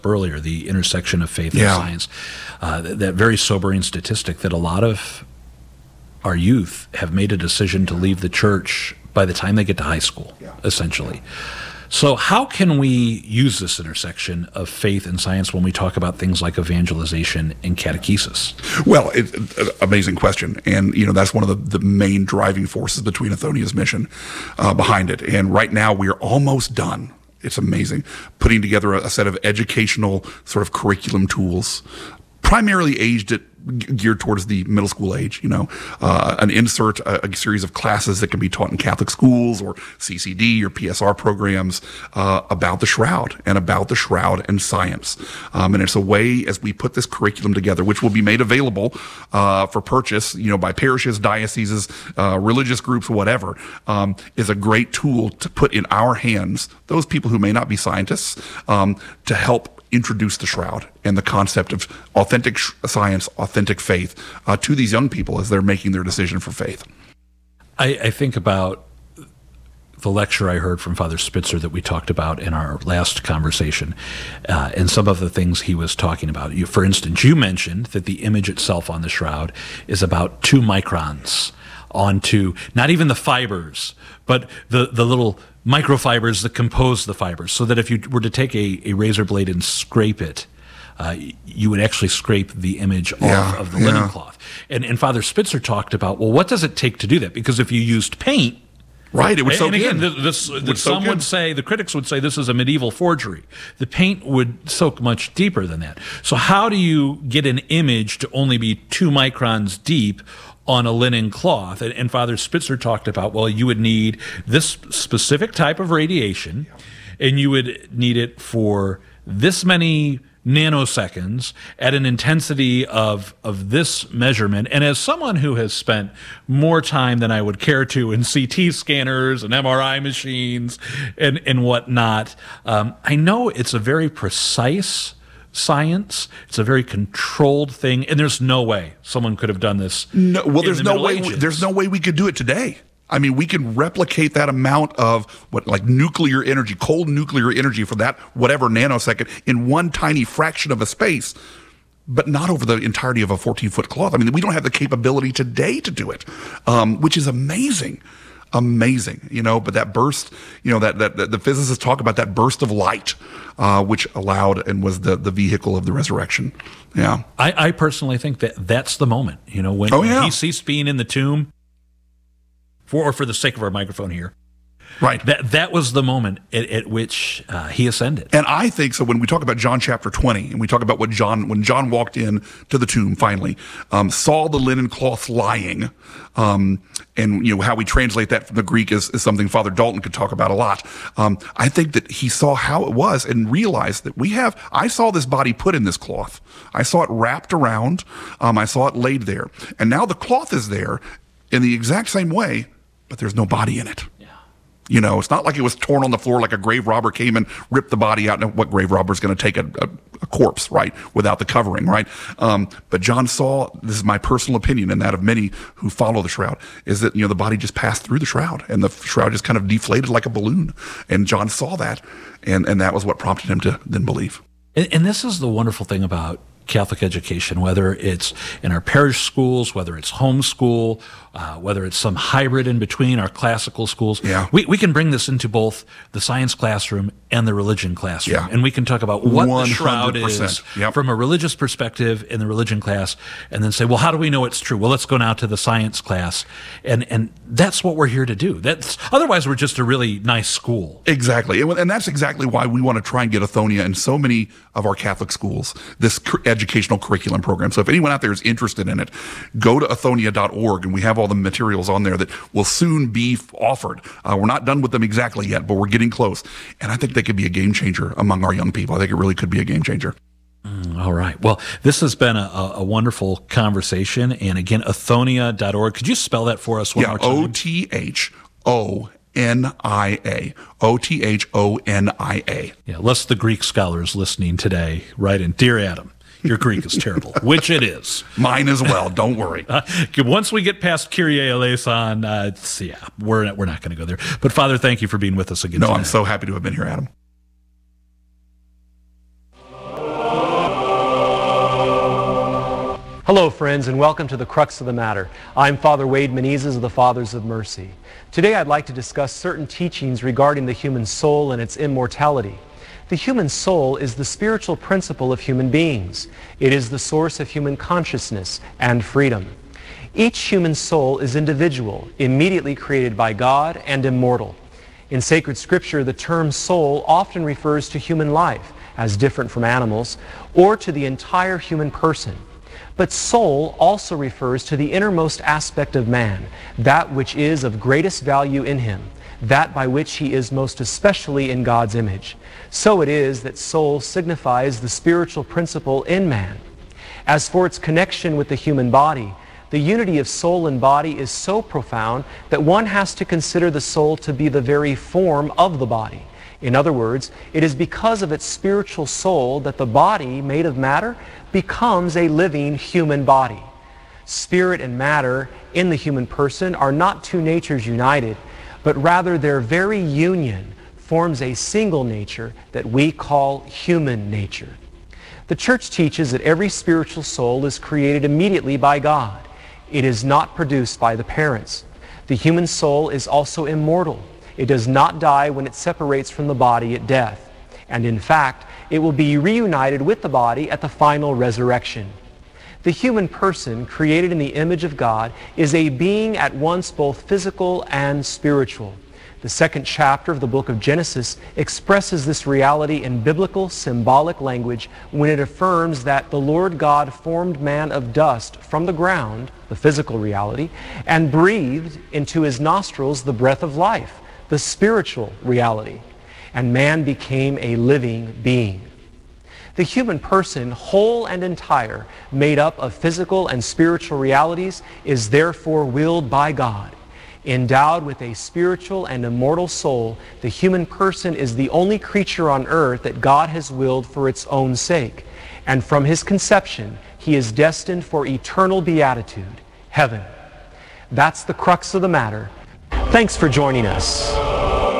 earlier, the intersection of faith and science, that very sobering statistic that a lot of our youth have made a decision to leave the church by the time they get to high school, essentially. So how can we use this intersection of faith and science when we talk about things like evangelization and catechesis? Well, it's an amazing question. And, that's one of the main driving forces between Athonia's mission behind it. And right now we are almost done. It's amazing. Putting together a set of educational sort of curriculum tools, primarily geared towards the middle school age, an insert, a series of classes that can be taught in Catholic schools or CCD or PSR programs about the shroud and science. And it's a way, as we put this curriculum together, which will be made available for purchase, by parishes, dioceses, religious groups, whatever, is a great tool to put in our hands, those people who may not be scientists, to help introduce the shroud and the concept of authentic science, authentic faith to these young people as they're making their decision for faith. I think about the lecture I heard from Father Spitzer that we talked about in our last conversation, and some of the things he was talking about. For instance, you mentioned that the image itself on the shroud is about 2 microns onto not even the fibers, but the little microfibers that compose the fibers, so that if you were to take a razor blade and scrape it, you would actually scrape the image off of the linen cloth. And Father Spitzer talked about, well, what does it take to do that? Because if you used paint, right, it would soak in. And again, some would say, the critics would say, this is a medieval forgery. The paint would soak much deeper than that. So how do you get an image to only be 2 microns deep on a linen cloth? And Father Spitzer talked about, well, you would need this specific type of radiation, and you would need it for this many nanoseconds at an intensity of this measurement. And as someone who has spent more time than I would care to in CT scanners and MRI machines and whatnot, I know it's a very precise science. It's a very controlled thing, and there's no way someone could have done this. No, well, there's no way we could do it today. I mean, we can replicate that amount of nuclear energy, cold nuclear energy for that whatever nanosecond in one tiny fraction of a space, but not over the entirety of a 14-foot cloth. I mean, we don't have the capability today to do it, which is amazing. But that burst, that the physicists talk about that burst of light, which allowed and was the vehicle of the resurrection. Yeah. I personally think that's the moment, when he ceased being in the tomb, for the sake of our microphone here. Right. That was the moment at which he ascended. And I think so when we talk about John chapter 20, and we talk about when John walked in to the tomb finally, saw the linen cloth lying, and how we translate that from the Greek is something Father Dalton could talk about a lot. I think that he saw how it was and realized that I saw this body put in this cloth. I saw it wrapped around. I saw it laid there. And now the cloth is there in the exact same way, but there's no body in it. It's not like it was torn on the floor like a grave robber came and ripped the body out. And what grave robber is going to take a corpse, right, without the covering, right? But John saw, this is my personal opinion and that of many who follow the shroud, is that, the body just passed through the shroud and the shroud just kind of deflated like a balloon. And John saw that, and that was what prompted him to then believe. And this is the wonderful thing about Catholic education, whether it's in our parish schools, whether it's homeschool, whether it's some hybrid in between our classical schools. Yeah. We can bring this into both the science classroom and the religion classroom. Yeah. And we can talk about what 100%. the shroud is Yep. from a religious perspective in the religion class, and then say, well, how do we know it's true? Well, let's go now to the science class. And that's what we're here to do. Otherwise, we're just a really nice school. Exactly. And that's exactly why we want to try and get Athonia in so many of our Catholic schools, this educational curriculum program. So if anyone out there is interested in it, go to athonia.org, and we have all the materials on there that will soon be offered. We're not done with them exactly yet, but we're getting close. And I think they could be a game changer among our young people. I think it really could be a game changer. All right. Well, this has been a wonderful conversation. And again, athonia.org. Could you spell that for us one more time? OTHONIA. OTHONIA. Yeah, lest the Greek scholars listening today write in, Dear Adam, your Greek is terrible, which it is. Mine as well. Don't worry. Once we get past Kyrie eleison, we're not going to go there. But Father, thank you for being with us again today. I'm so happy to have been here, Adam. Hello, friends, and welcome to the Crux of the Matter. I'm Father Wade Menezes of the Fathers of Mercy. Today I'd like to discuss certain teachings regarding the human soul and its immortality. The human soul is the spiritual principle of human beings. It is the source of human consciousness and freedom. Each human soul is individual, immediately created by God, and immortal. In sacred scripture, the term soul often refers to human life, as different from animals, or to the entire human person. But soul also refers to the innermost aspect of man, that which is of greatest value in him, that by which he is most especially in God's image. So it is that soul signifies the spiritual principle in man. As for its connection with the human body, the unity of soul and body is so profound that one has to consider the soul to be the very form of the body. In other words, it is because of its spiritual soul that the body, made of matter, becomes a living human body. Spirit and matter in the human person are not two natures united, but rather their very union forms a single nature that we call human nature. The Church teaches that every spiritual soul is created immediately by God. It is not produced by the parents. The human soul is also immortal. It does not die when it separates from the body at death. And in fact, it will be reunited with the body at the final resurrection. The human person, created in the image of God, is a being at once both physical and spiritual. The second chapter of the book of Genesis expresses this reality in biblical symbolic language when it affirms that the Lord God formed man of dust from the ground, the physical reality, and breathed into his nostrils the breath of life, the spiritual reality, and man became a living being. The human person, whole and entire, made up of physical and spiritual realities, is therefore willed by God. Endowed with a spiritual and immortal soul, the human person is the only creature on earth that God has willed for its own sake. And from his conception, he is destined for eternal beatitude, heaven. That's the crux of the matter. Thanks for joining us.